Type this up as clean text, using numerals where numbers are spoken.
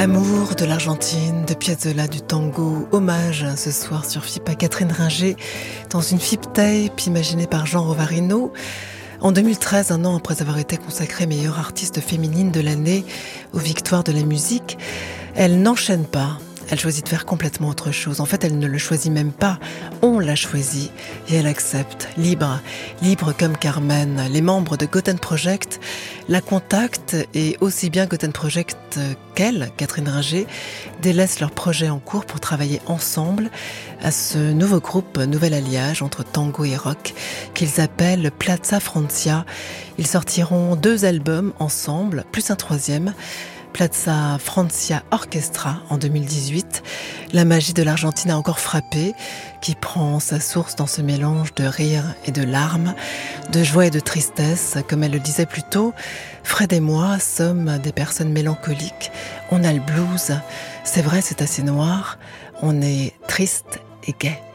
Amour de l'Argentine, de Piazzolla, du tango, hommage ce soir sur FIP à Catherine Ringer dans une FIP tape imaginée par Jean Rovarino. En 2013, un an après avoir été consacrée meilleure artiste féminine de l'année aux victoires de la musique, elle n'enchaîne pas. Elle choisit de faire complètement autre chose. En fait, elle ne le choisit même pas. On l'a choisi et elle accepte. Libre comme Carmen. Les membres de Goten Project la contactent et aussi bien Goten Project qu'elle, Catherine Ringer, délaissent leur projet en cours pour travailler ensemble à ce nouveau groupe, nouvel alliage entre tango et rock qu'ils appellent Plaza Francia. Ils sortiront 2 albums ensemble, plus un 3e. Plaza Francia Orchestra en 2018. La magie de l'Argentine a encore frappé, qui prend sa source dans ce mélange de rire et de larmes, de joie et de tristesse. Comme elle le disait plus tôt, Fred et moi sommes des personnes mélancoliques. On a le blues. C'est vrai, c'est assez noir. On est triste et gai.